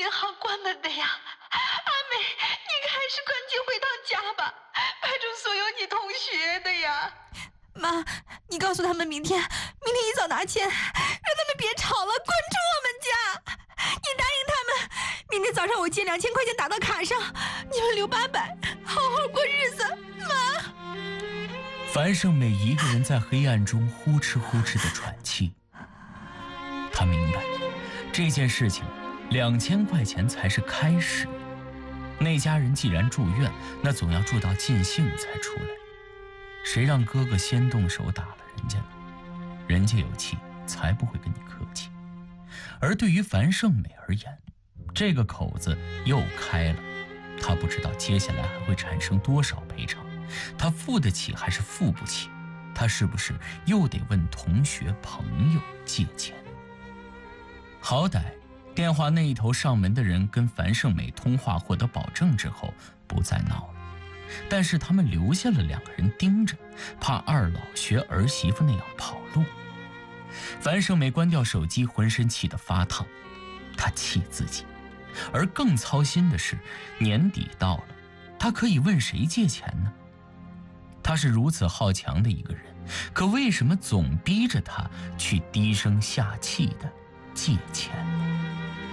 银行关门的呀。阿美，你还是赶紧回趟家吧，派出所有你同学的呀。 妈，你告诉他们明天一早拿钱，让他们别吵了，关注我们家。你答应他们，明天早上我借2000块钱打到卡上，你们留800，好好过日子。妈。 樊胜美一个人在黑暗中呼哧呼哧的喘气。她明白，这件事情2000块钱才是开始。那家人既然住院，那总要住到尽兴才出来。谁让哥哥先动手打了人家呢？人家有气，才不会跟你客气。而对于樊胜美而言，这个口子又开了，她不知道接下来还会产生多少赔偿，她付得起还是付不起？她是不是又得问同学朋友借钱？好歹电话那一头上门的人跟樊胜美通话获得保证之后不再闹了，但是他们留下了2个人盯着，怕二老学儿媳妇那样跑路。樊胜美关掉手机，浑身气得发烫，她气自己。而更操心的是，年底到了，她可以问谁借钱呢？她是如此好强的一个人，可为什么总逼着她去低声下气的借钱呢？